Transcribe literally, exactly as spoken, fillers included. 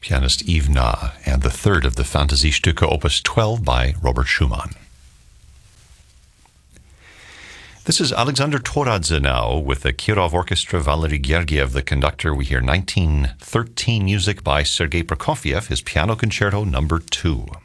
pianist Yves Na, and the third of the Fantasiestücke Opus twelve by Robert Schumann. This is Alexander Toradze now with the Kirov Orchestra, Valery Gergiev, the conductor. We hear nineteen thirteen music by Sergei Prokofiev, his Piano Concerto number two.